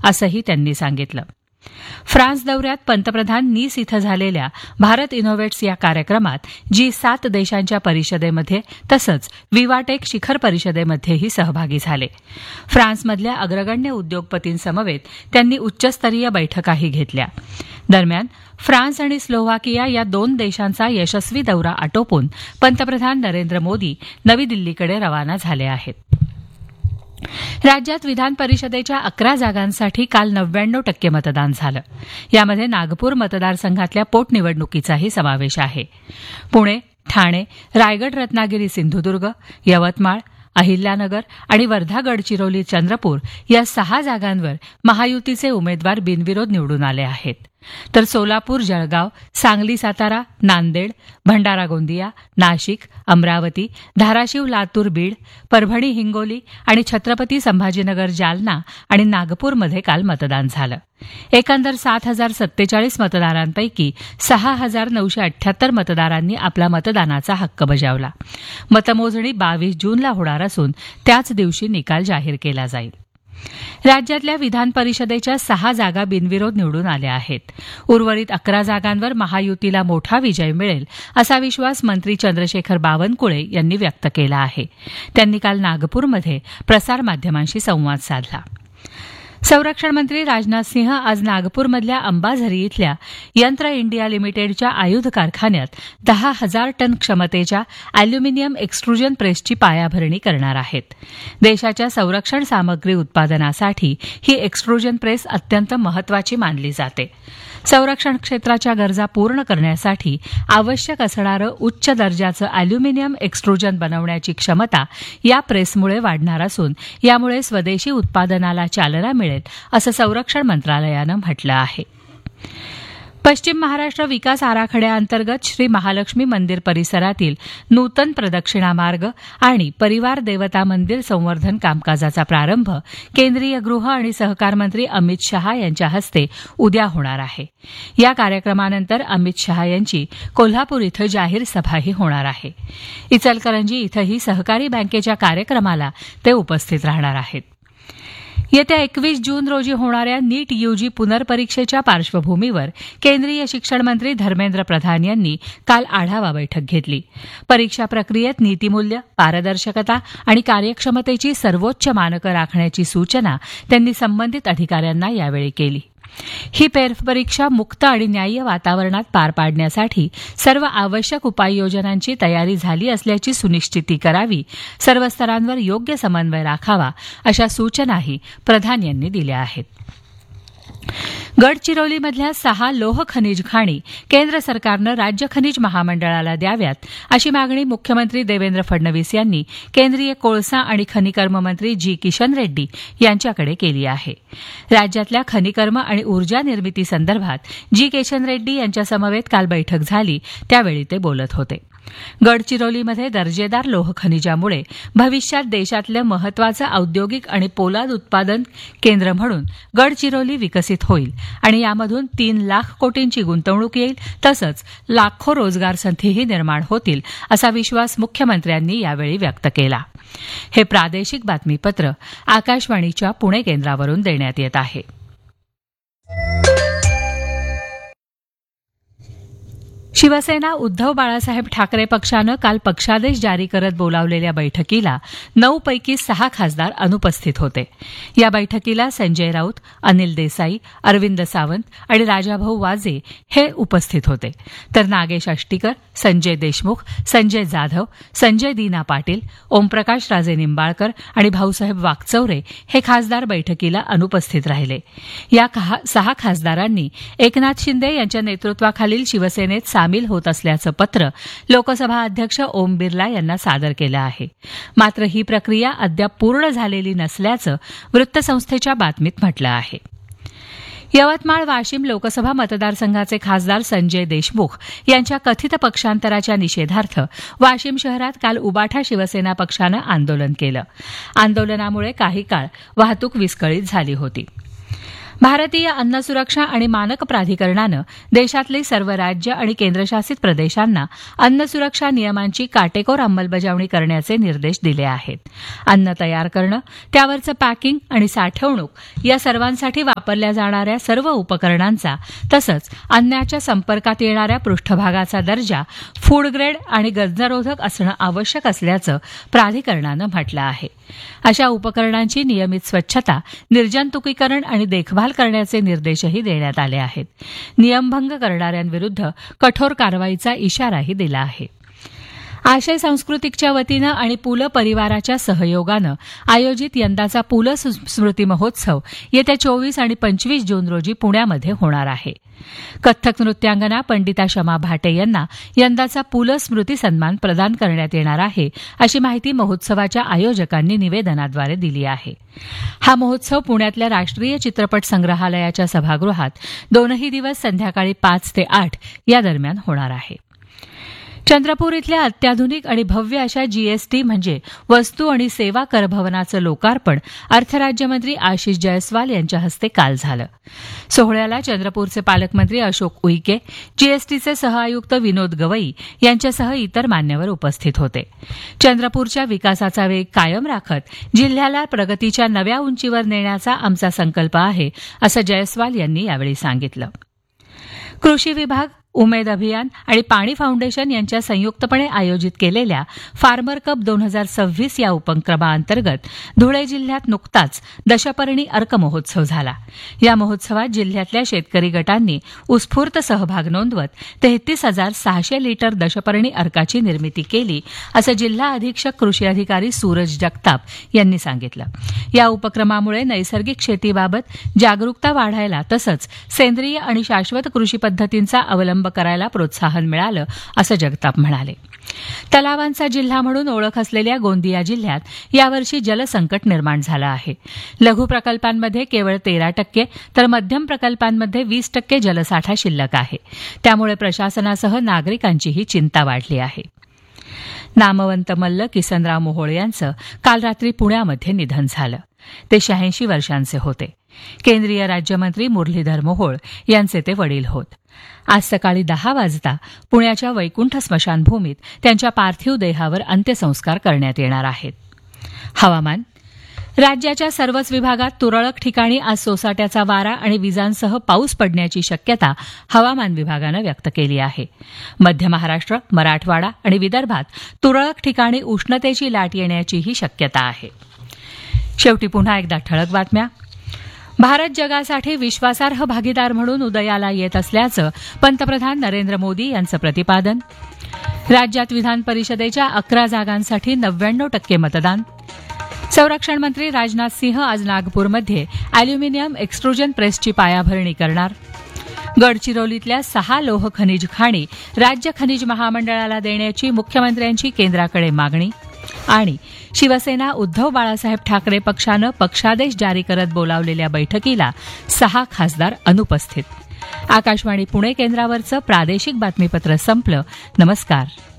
असंही त्यांनी सांगितलं. फ्रान्स दौऱ्यात पंतप्रधान नीस इथं झालेल्या भारत इनोव्हेट्स या कार्यक्रमात G7 देशांच्या परिषदेमध्ये तसंच विवाटेक शिखर परिषदेमध्येही सहभागी झाले. फ्रान्समधल्या अग्रगण्य उद्योगपतींसमवेत त्यांनी उच्चस्तरीय बैठकाही घेतल्या. दरम्यान फ्रान्स आणि स्लोव्हाकिया या दोन देशांचा यशस्वी दौरा आटोपून पंतप्रधान नरेंद्र मोदी नवी दिल्लीकडे रवाना झाले आहेत. राज्यात विधान परिषदेच्या 11 जागांसाठी काल 99% मतदान झालं. यामध्ये नागपूर मतदारसंघातल्या पोटनिवडणुकीचाही समावेश आहे. पुणे, ठाणे, रायगड, रत्नागिरी, सिंधुदुर्ग, यवतमाळ, अहिल्यानगर आणि वर्धा, गडचिरोली, चंद्रपूर या 6 जागांवर महायुतीचे उमेदवार बिनविरोध निवडून आले आहेत. तर सोलापूर, जळगाव, सांगली, सातारा, नांदेड, भंडारा, गोंदिया, नाशिक, अमरावती, धाराशिव, लातूर, बीड, परभणी, हिंगोली आणि छत्रपती संभाजीनगर, जालना आणि नागपूरमध्ये काल मतदान झालं. एकंदर 7,047 मतदारांपैकी 6,978 मतदारांनी आपला मतदानाचा हक्क बजावला. मतमोजणी 22 जूनला होणार असून त्याच दिवशी निकाल जाहीर केला जाईल. राज्यातल्या विधान परिषदेच्या 6 जागा बिनविरोध निवडून आल्या आहेत. उर्वरित 11 जागांवर महायुतीला मोठा विजय मिळेल असा विश्वास मंत्री चंद्रशेखर बावनकुळे यांनी व्यक्त केला आहे. त्यांनी काल नागपूरमध्ये प्रसारमाध्यमांशी संवाद साधला. संरक्षण मंत्री राजनाथ सिंह आज नागपूरमधल्या अंबाझरी इथल्या यंत्र इंडिया लिमिटेडच्या आयुध कारखान्यात 10,000 टन क्षमतेच्या अॅल्युमिनियम एक्स्ट्रुजन प्रेसची पायाभरणी करणार आहेत. देशाच्या संरक्षण सामग्री उत्पादनासाठी ही एक्स्ट्रुजन प्रेस अत्यंत महत्वाची मानली जाते. संरक्षण क्षेत्राच्या गरजा पूर्ण करण्यासाठी आवश्यक असणारं उच्च दर्जाचं अॅल्युमिनियम एक्स्ट्रुजन बनवण्याची क्षमता या प्रेसमुळे वाढणार असून यामुळे स्वदेशी उत्पादनाला चालना मिळेल असं संरक्षण मंत्रालयानं म्हटलं आहे. पश्चिम महाराष्ट्र विकास आराखड्याअंतर्गत श्री महालक्ष्मी मंदिर परिसरातील नूतन प्रदक्षिणा मार्ग आणि परिवार देवता मंदिर संवर्धन कामकाजाचा प्रारंभ केंद्रीय गृह आणि सहकार मंत्री अमित शहा यांच्या हस्ते उद्या होणार आहे. या कार्यक्रमानंतर अमित शहा यांची कोल्हापूर इथं जाहीर सभाही होणार आहे. इचलकरंजी इथंही सहकारी बँकेच्या कार्यक्रमाला ते उपस्थित राहणार आहेत. येत्या 21 जून रोजी होणाऱ्या नीट यूजी पुनर्परीक्षेच्या पार्श्वभूमीवर केंद्रीय शिक्षण मंत्री धर्मेंद्र प्रधान यांनी काल आढावा बैठक घेतली. परीक्षा प्रक्रियेत नीतिमूल्य, पारदर्शकता आणि कार्यक्षमतेची सर्वोच्च मानकं राखण्याची सूचना त्यांनी संबंधित अधिकाऱ्यांना यावेळी केली. ही फेरपरीक्षा मुक्त आणि न्याय्य वातावरणात पार पाडण्यासाठी सर्व आवश्यक उपाययोजनांची तयारी झाली असल्याची सुनिश्चिती करावी, सर्व स्तरांवर योग्य समन्वय राखावा अशा सूचनाही प्रधान यांनी दिल्या आहेत. गडचिरोलीमधल्या 6 लोह खनिज खाणी केंद्र सरकारनं राज्य खनिज महामंडळाला द्याव्यात अशी मागणी मुख्यमंत्री देवेंद्र फडणवीस यांनी केंद्रीय कोळसा आणि खनिकर्म मंत्री जी किशन रेड्डी यांच्याकडे केली आहे. राज्यातल्या खनिकर्म आणि ऊर्जा निर्मिती संदर्भात जी किशन रेड्डी यांच्यासमवेत काल बैठक झाली त्यावेळी ते बोलत होते. गडचिरोलीमध्ये दर्जेदार लोह खनिजामुळे भविष्यात देशातलं महत्वाचं औद्योगिक आणि पोलाद उत्पादन केंद्र म्हणून गडचिरोली विकसित होईल आणि यामधून 3 लाख कोटींची गुंतवणूक येईल, तसंच लाखो रोजगार संधीही निर्माण होतील असा विश्वास मुख्यमंत्र्यांनी यावेळी व्यक्त केला. हे प्रादेशिक बातमीपत्र आकाशवाणीच्या पुणे केंद्रावरून देण्यात येत आहे. शिवसेना उद्धव बाळासाहेब ठाकरे पक्षानं काल पक्षादेश जारी करत बोलावलेल्या बैठकीला 9 पैकी 6 खासदार अनुपस्थित होते. या बैठकीला संजय राऊत, अनिल देसाई, अरविंद सावंत आणि राजाभाऊ वाजे हे उपस्थित होते. तर नागेश आष्टीकर, संजय देशमुख, संजय जाधव, संजय दीना पाटील, ओमप्रकाश राजे निंबाळकर आणि भाऊसाहेब वाकचौरे हे खासदार बैठकीला अनुपस्थित राहिले. या 6 खासदारांनी एकनाथ शिंदे यांच्या नेतृत्वाखालील शिवसेनेत सामील होत असल्याचं पत्र लोकसभा अध्यक्ष ओम बिर्ला यांना सादर केलं आहे. मात्र ही प्रक्रिया अद्याप पूर्ण झालेली नसल्याचं वृत्तसंस्थेच्या बातमीत म्हटलं आहे. यवतमाळ वाशिम लोकसभा मतदारसंघाचे खासदार संजय देशमुख यांच्या कथित पक्षांतराच्या निषेधार्थ वाशिम शहरात काल उबाठा शिवसेना पक्षानं आंदोलन केलं. आंदोलनामुळे काही काळ वाहतूक विस्कळीत झाली होती. भारतीय अन्न सुरक्षा आणि मानक प्राधिकरणानं देशातली सर्व राज्य आणि केंद्रशासित प्रदेशांना अन्न सुरक्षा नियमांची काटेकोर अंमलबजावणी करण्याचे निर्देश दिले आहेत. अन्न तयार करणं, त्यावरचं पॅकिंग आणि साठवणूक या सर्वांसाठी वापरल्या जाणाऱ्या सर्व उपकरणांचा तसंच अन्नाच्या संपर्कात येणाऱ्या पृष्ठभागाचा दर्जा फूड ग्रेड आणि गंजरोधक असणं आवश्यक असल्याचं प्राधिकरणानं म्हटलं आहे. अशा उपकरणांची नियमित स्वच्छता, निर्जंतुकीकरण आणि देखभाल करण्याचे निर्देशही देण्यात आले आहेत. नियमभंग करणाऱ्यांविरुद्ध कठोर कारवाईचा इशाराही दिला आहे. आशय सांस्कृतिकच्या वतीनं आणि पुल परिवाराच्या सहयोगानं आयोजित यंदाचा पुल स्मृती महोत्सव येत्या 24 आणि 25 जून रोजी पुण्यामध्ये होणार आहे. कथ्थक नृत्यांगना पंडिता शमा भाटे यांना यंदाचा पुल स्मृती सन्मान प्रदान करण्यात येणार आहे, अशी माहिती महोत्सवाच्या आयोजकांनी निवेदनाद्वारे दिली आहे. हा महोत्सव पुण्यातल्या राष्ट्रीय चित्रपट संग्रहालयाच्या सभागृहात 2 दिवस संध्याकाळी 5 ते 8 या दरम्यान होणार आहे. चंद्रपूर इथल्या अत्याधुनिक आणि भव्य अशा जीएसटी म्हणजे वस्तू आणि सेवा कर भवनाचं लोकार्पण अर्थराज्यमंत्री आशिष जयस्वाल यांच्या हस्ते काल झालं. सोहळ्याला चंद्रपूरचे पालकमंत्री अशोक उईके, जीएसटीचे सहआयुक्त विनोद गवई यांच्यासह इतर मान्यवर उपस्थित होते. चंद्रपूरच्या विकासाचा वेग कायम राखत जिल्ह्याला प्रगतीच्या नव्या उंचीवर नेण्याचा आमचा संकल्प आहे, असं जयस्वाल यांनी यावेळी सांगितलं. कृषी विभाग, उमेद अभियान आणि पाणी फाउंडेशन यांच्या संयुक्तपणे आयोजित केलेल्या फार्मर कप 2026 या उपक्रमाअंतर्गत धुळे जिल्ह्यात नुकताच दशपर्णी अर्क महोत्सव झाला. या महोत्सवात जिल्ह्यातल्या शेतकरी गटांनी उत्स्फूर्त सहभाग नोंदवत 33,600 लिटर दशपर्णी अर्काची निर्मिती केली, असं जिल्हा अधीक्षक कृषी अधिकारी सूरज जगताप यांनी सांगितलं. या उपक्रमामुळे नैसर्गिक शेतीबाबत जागरूकता वाढायला तसंच सेंद्रिय आणि शाश्वत कृषी पद्धतींचा अवलंब करायला प्रोत्साहन मिळालं, असं जगताप म्हणाले. तलावांचा जिल्हा म्हणून ओळख असलेल्या गोंदिया जिल्ह्यात यावर्षी जलसंकट निर्माण झालं आहे. लघु प्रकल्पांमध्ये केवळ 13% तर मध्यम प्रकल्पांमध्ये 20% जलसाठा शिल्लक आहे. त्यामुळे प्रशासनासह नागरिकांचीही चिंता वाढली आहे. नामवंत मल्ल किसनराव मोहोळ यांचं काल रात्री पुण्यामध्ये निधन झालं. ते 86 वर्षांचे होते. केंद्रीय राज्यमंत्री मुरलीधर मोहोळ यांचे ते वडील होत. आज सकाळी 10 वाजता पुण्याच्या वैकुंठ स्मशानभूमीत त्यांच्या पार्थिव देहावर अंत्यसंस्कार करण्यात येणार आहेत. हवामान. राज्याच्या सर्वच विभागात तुरळक ठिकाणी आज सोसाट्याचा वारा आणि विजांसह पाऊस पडण्याची शक्यता हवामान विभागानं व्यक्त केली आहे. मध्य महाराष्ट्र, मराठवाडा आणि विदर्भात तुरळक ठिकाणी उष्णतेची लाट येण्याचीही शक्यता आहे. शेवटी पुन्हा एकदा ठळक बातम्या. भारत जगासाठी विश्वासार्ह भागीदार म्हणून उदयाला येत असल्याचं पंतप्रधान नरेंद्र मोदी यांचं प्रतिपादन. राज्यात विधान परिषदेच्या 11 जागांसाठी 99% मतदान. संरक्षण मंत्री राजनाथ सिंह आज नागपूरमध्ये अॅल्युमिनियम एक्स्ट्रुजन प्रेसची पायाभरणी करणार. गडचिरोलीतल्या 6 लोह खनिज खाणी राज्य खनिज महामंडळाला देण्याची मुख्यमंत्र्यांची केंद्राकडे मागणी. आणि शिवसेना उद्धव बाळासाहेब ठाकरे पक्षानं पक्षादेश जारी करत बोलावलेल्या बैठकीला 6 खासदार अनुपस्थित. आकाशवाणी पुणे केंद्रावरचं प्रादेशिक बातमीपत्र संपलं. नमस्कार.